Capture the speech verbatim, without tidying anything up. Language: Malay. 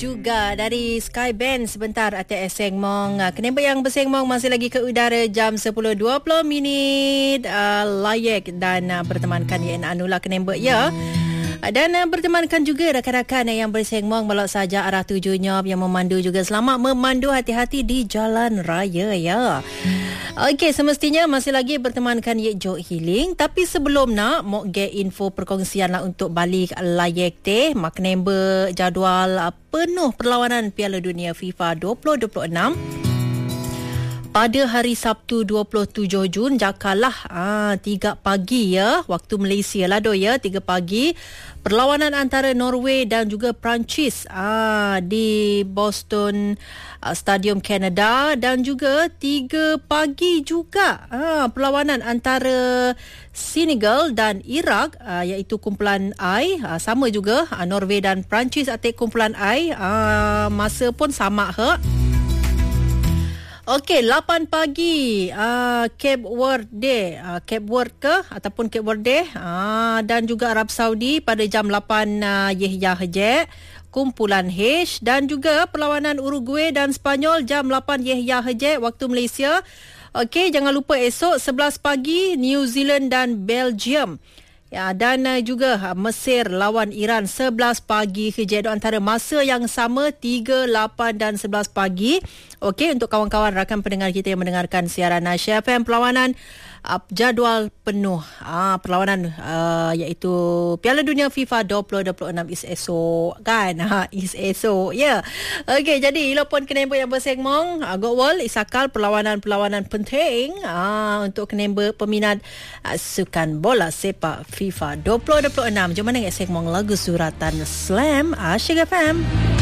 juga dari Skyband sebentar atas Sengmong. Kenapa yang bersengmong masih lagi ke udara jam sepuluh dua puluh minit uh, layak dan uh, bertemankan Yen Anula kenapa ya. Dan uh, bertemankan juga rakan-rakan yang bersengmong melok saja arah tujuannya yang memandu juga selamat memandu, hati-hati di jalan raya ya. Okey, semestinya masih lagi bertemankan Yek Jok Healing, tapi sebelum nak mau get info perkongsian lah untuk balik layak teh mak nember jadual uh, penuh perlawanan Piala Dunia FIFA dua ribu dua puluh enam. Pada hari Sabtu dua puluh tujuh Jun jakalah ah tiga pagi ya waktu Malaysia lah do ya tiga pagi perlawanan antara Norway dan juga Perancis ah di Boston ah, Stadium Canada, dan juga tiga pagi juga ah perlawanan antara Senegal dan Iraq ah, iaitu kumpulan I ah, sama juga ah, Norway dan Perancis atik kumpulan I ah, masa pun sama ha. Okey, lapan pagi uh, Cape Verde, uh, Cape Verde ke ataupun Cape Verde uh, dan juga Arab Saudi pada jam lapan uh, Yehya Hejek kumpulan H, dan juga perlawanan Uruguay dan Spanyol jam lapan Yehya Hejek waktu Malaysia. Okey, jangan lupa esok sebelas pagi New Zealand dan Belgium. Ya, dan uh, juga uh, Mesir lawan Iran sebelas pagi kejadian antara masa yang sama tiga, lapan dan sebelas pagi. Okey, untuk kawan-kawan rakan pendengar kita yang mendengarkan siaran Asia F M, perlawanan uh, jadual penuh uh, perlawanan uh, iaitu Piala Dunia FIFA dua ribu dua puluh enam is esok kan. Ha, is esok ya. Yeah. Okey, jadi ilapun kenemba yang bersengmong uh, Gotwal isakal perlawanan-perlawanan penting uh, untuk kenemba peminat uh, sukan bola sepak FIFA dua ribu dua puluh enam. Jom mana ngek segmong lagu suratan Slam Asyik F M.